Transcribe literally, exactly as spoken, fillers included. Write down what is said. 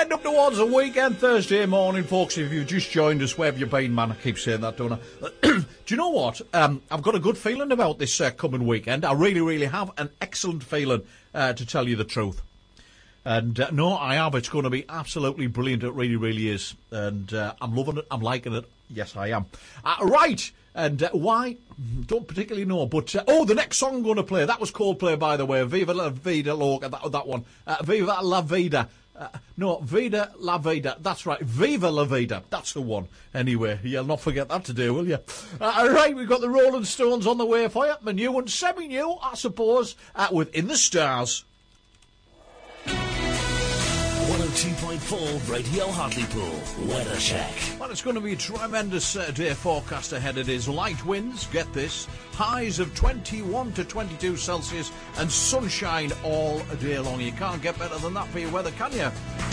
heading up towards the weekend, Thursday morning, folks. If you've just joined us, where have you been, man? I keep saying that, don't I? Do you know what? Um, I've got a good feeling about this uh, coming weekend. I really, really have an excellent feeling, uh, to tell you the truth. And uh, no, I have. It's going to be absolutely brilliant. It really, really is. And uh, I'm loving it. I'm liking it. Yes, I am. Uh, right. And uh, why? Don't particularly know. But, uh, oh, the next song I'm going to play, that was Coldplay, by the way. Viva la Vida Loca, that, that one. Uh, Viva la Vida. Uh, no, Vida la Vida. That's right. Viva la Vida. That's the one. Anyway, you'll not forget that today, will you? Uh, all right, we've got the Rolling Stones on the way for you. My new and semi-new, I suppose, uh, with In the Stars. one oh two point four Radio Hartlepool Weather Check. Well, it's going to be a tremendous uh, day forecast ahead. It is light winds, get this, highs of twenty-one to twenty-two Celsius and sunshine all day long. You can't get better than that for your weather, can you?